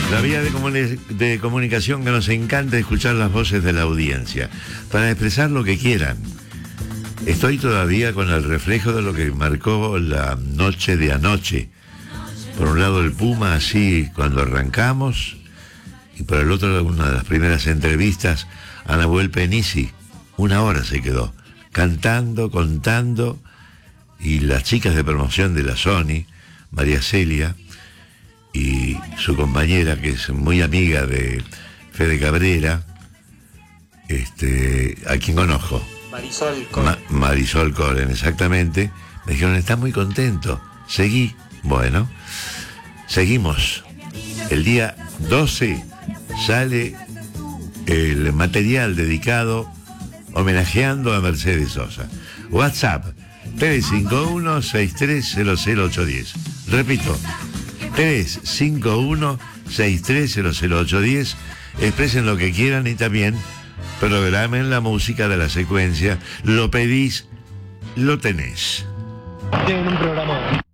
La vía de comunicación que nos encanta escuchar las voces de la audiencia, para expresar lo que quieran. Estoy todavía con el reflejo de lo que marcó la noche de anoche. Por un lado el Puma, así cuando arrancamos, y por el otro una de las primeras entrevistas a Nahuel Penisi. 1 hora se quedó, cantando, contando, y las chicas de promoción de la Sony, María Celia, y su compañera, que es muy amiga de Fede Cabrera, a quien conozco. Marisol Coren. Marisol Coren, exactamente. Me dijeron, está muy contento. Seguí. Bueno, seguimos. El día 12 sale el material dedicado, homenajeando a Mercedes Sosa. WhatsApp 351-6300-810. Repito, 351-6300-810. Expresen lo que quieran y también programen la música de la secuencia. Lo pedís, lo tenés. Tienen un programa.